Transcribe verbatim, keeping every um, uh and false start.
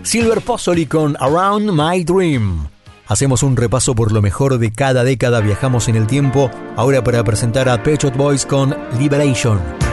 Silver Pozzoli con Around My Dream. Hacemos un repaso por lo mejor de cada década, viajamos en el tiempo, ahora para presentar a Pet Shop Boys con Liberation.